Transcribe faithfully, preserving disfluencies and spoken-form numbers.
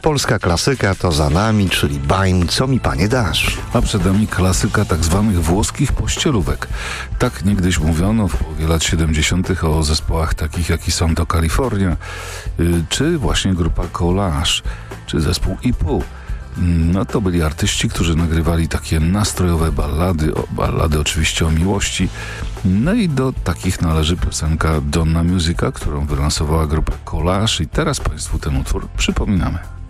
polska klasyka to za nami, czyli Baim, co mi panie dasz? A przed nami klasyka tak zwanych włoskich pościelówek. Tak niegdyś mówiono w połowie lat siedemdziesiątych o zespołach takich jak i Santo California, yy, czy właśnie grupa Collage, czy zespół I P U. No to byli artyści, którzy nagrywali takie nastrojowe ballady, o, ballady oczywiście o miłości. No i do takich należy piosenka Donna Musica, którą wylansowała grupa Collage i teraz Państwu ten utwór przypominamy.